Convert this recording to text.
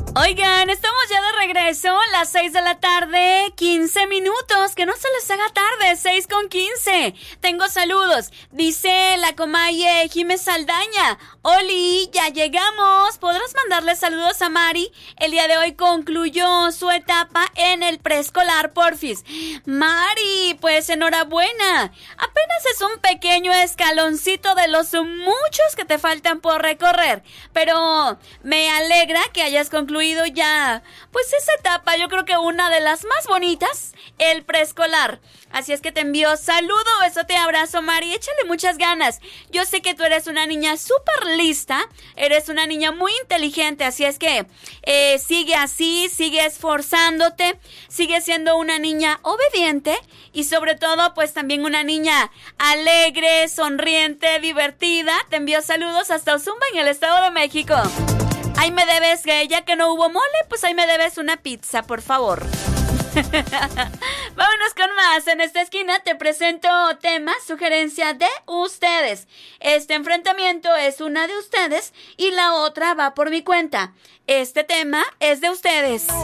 Oigan, estamos ya de regreso, las 6 de la tarde, 15 minutos, que no se les haga tarde, 6:15. Tengo saludos, dice la comaye Jiménez Saldaña. Oli, ya llegamos, ¿podrás mandarle saludos a Mari? El día de hoy concluyó su etapa en el preescolar, porfis. Mari, pues enhorabuena, apenas es un pequeño escaloncito de los muchos que te faltan por recorrer, pero me alegra que hayas concluido ya, pues esa etapa, yo creo que una de las más bonitas, el preescolar. Así es que te envío saludo, besote, abrazo, Mari, échale muchas ganas. Yo sé que tú eres una niña súper lista, eres una niña muy inteligente, así es que sigue así, sigue esforzándote, sigue siendo una niña obediente y sobre todo pues también una niña alegre, sonriente, divertida. Te envío saludos hasta Ozumba en el Estado de México. Ahí me debes, ya que no hubo mole, pues ahí me debes una pizza, por favor. Vámonos con más. En esta esquina te presento tema, sugerencia de ustedes. Este enfrentamiento es una de ustedes y la otra va por mi cuenta. Este tema es de ustedes.